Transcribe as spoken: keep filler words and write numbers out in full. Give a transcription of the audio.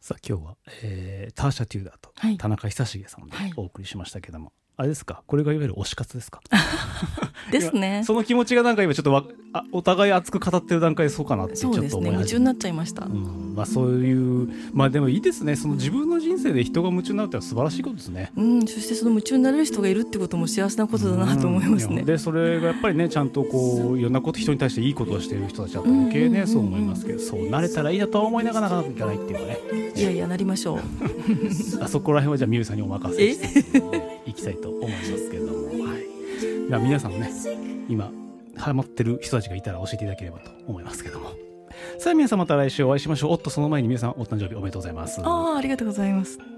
さあ今日は、えー、ターシャ・テューダーと田中久重さんでお送りしましたけども、はい、あれですか、これがいわゆる推し活ですかですね。 その気持ちがなんか今ちょっとわあお互い熱く語ってる段階でそうかなってちょっと思い始めて、 そうですね、夢中になっちゃいました、 うんまあ、そういうまあでもいいですね。その自分の人生で人が夢中になるってのは素晴らしいことですね、 うん、そしてその夢中になれる人がいるってことも幸せなことだなと思いますね。 でそれがやっぱりねちゃんとこういろんなこと人に対していいことをしている人たちだと余計ねそう思いますけど、そうなれたらいいなとは思いながらなかなかいかないっていうかね。 いやいやなりましょうあそこら辺はじゃあみゆさんにお任せしていきたいと思いますけども、はい、では皆さんもね今ハマってる人たちがいたら教えていただければと思いますけども、さあ皆さんまた来週お会いしましょう。おっとその前に皆さんお誕生日おめでとうございます。 ああ、ありがとうございます。